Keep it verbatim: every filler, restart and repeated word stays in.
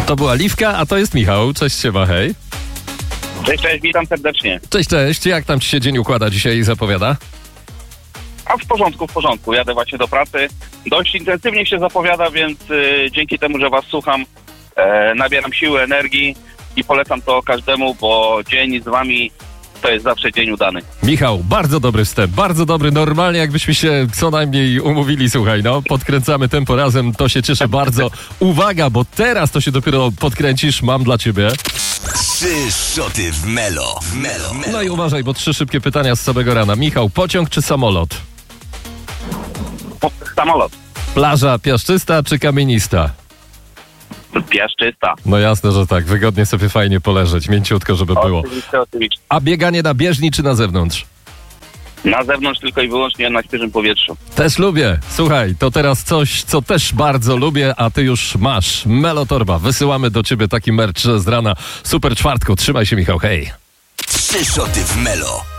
To była Liwka, a to jest Michał. Cześć, siema, hej. Cześć, cześć, witam serdecznie. Cześć, cześć. Jak tam ci się dzień układa dzisiaj i zapowiada? A w porządku, w porządku. Jadę właśnie do pracy. Dość intensywnie się zapowiada, więc y, dzięki temu, że was słucham, e, nabieram siły, energii i polecam to każdemu, bo dzień z wami to jest zawsze dzień udany. Michał, bardzo dobry wstęp, bardzo dobry. Normalnie jakbyśmy się co najmniej umówili, słuchaj, no, podkręcamy tempo razem, to się cieszę bardzo. Uwaga, bo teraz to się dopiero podkręcisz, mam dla ciebie. Trzy szoty w Melo. W Melo. Melo. No i uważaj, bo trzy szybkie pytania z samego rana. Michał, pociąg czy samolot? O, samolot. Plaża piaszczysta czy kamienista? Piaszczysta. No jasne, że tak. Wygodnie sobie fajnie poleżeć, mięciutko, żeby było. Oczywiście, oczywiście. A bieganie na bieżni czy na zewnątrz? Na zewnątrz tylko i wyłącznie na świeżym powietrzu. Też lubię. Słuchaj, to teraz coś, co też bardzo lubię, a ty już masz. Melotorba. Wysyłamy do ciebie taki merch z rana. Super czwartku. Trzymaj się, Michał. Hej. Trzy szoty w Melo.